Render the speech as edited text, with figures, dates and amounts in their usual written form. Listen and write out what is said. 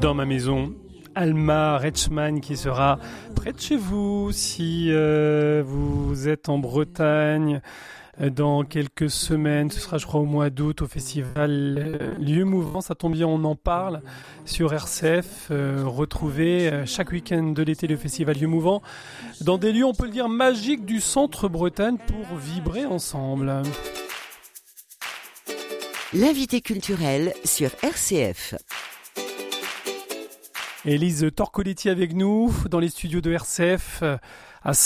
dans ma maison. Alma Reichmann qui sera près de chez vous si vous êtes en Bretagne dans quelques semaines. Ce sera je crois au mois d'août au festival Lieux Mouvants. Ça tombe bien, on en parle sur RCF. Retrouvez chaque week-end de l'été le festival Lieux Mouvants dans des lieux on peut le dire magiques du centre Bretagne pour vibrer ensemble. L'invité culturel sur RCF. Élise Torcoletti avec nous dans les studios de RCF.